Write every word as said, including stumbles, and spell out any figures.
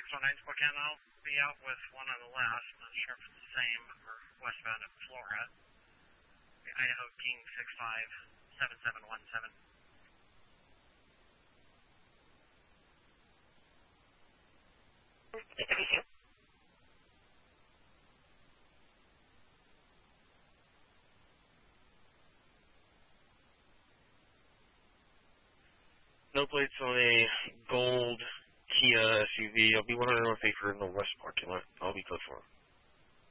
oh nine Spokane, I'll be out with one on the left. Not sure if it's the same. We're westbound at Flora. The Idaho King six five seven seven one seven. No plates on a gold Kia S U V. I'll be one hundred North Acre in the west parking lot. I'll be code for.